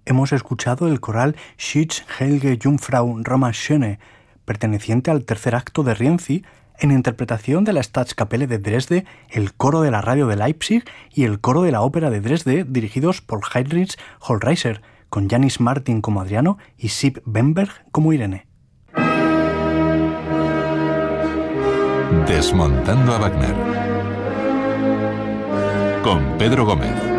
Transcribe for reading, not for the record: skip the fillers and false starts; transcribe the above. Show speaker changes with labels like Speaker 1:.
Speaker 1: hemos escuchado el coral Schiz Heilige Jungfrau Roma Schöne, perteneciente al tercer acto de Rienzi, en interpretación de la Staatskapelle de Dresde, el coro de la radio de Leipzig y el coro de la ópera de Dresde, dirigidos por Heinrich Hohlreiser, con Janis Martin como Adriano y Sib Bemberg como Irene.
Speaker 2: Desmontando a Wagner con Pedro Gómez.